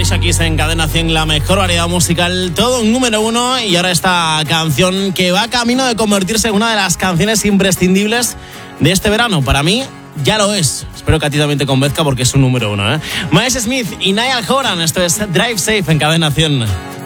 Alicia Keys en Cadena 100, la mejor variedad musical, todo un número uno. Y ahora esta canción que va camino de convertirse en una de las canciones imprescindibles de este verano. Para mí ya lo es. Espero que a ti también te convenzca porque es un número uno, Miles Smith y Niall Horan. Esto es Drive Safe en Cadena 100.